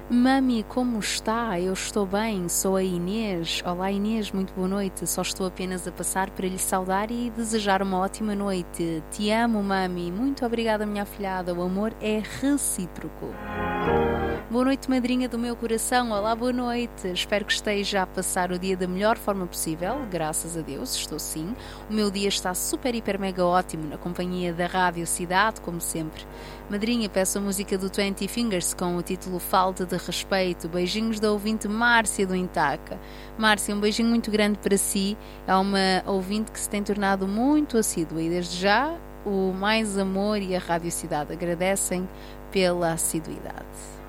Mami, como está? Eu estou bem, sou a Inês. Olá Inês, muito boa noite. Só estou apenas a passar para lhe saudar e desejar uma ótima noite. Te amo, mami. Muito obrigada, minha afilhada. O amor é recíproco. Boa noite, madrinha do meu coração. Olá, boa noite. Espero que esteja a passar o dia da melhor forma possível. Graças a Deus, estou sim. O meu dia está super, hiper, mega ótimo na companhia da Rádio Cidade, como sempre. Madrinha, peço a música do 20 Fingers com o título Falta de Respeito. Beijinhos da ouvinte Márcia do Intaca. Márcia, um beijinho muito grande para si. É uma ouvinte que se tem tornado muito assídua e desde já o Mais Amor e a Rádio Cidade agradecem pela assiduidade.